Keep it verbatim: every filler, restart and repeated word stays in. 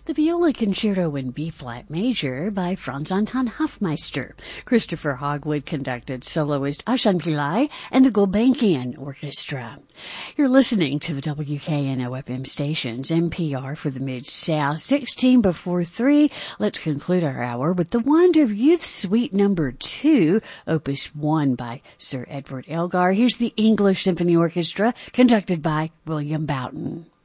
The Viola Concerto in B-flat major by Franz Anton Hofmeister. Christopher Hogwood conducted soloist Ashan Pillai and the Gulbenkian Orchestra. You're listening to the W K N O F M stations, N P R for the Mid-South, sixteen before three. Let's conclude our hour with The Wand of Youth, Suite Number two, Opus one by Sir Edward Elgar. Here's the English Symphony Orchestra, conducted by William Boughton.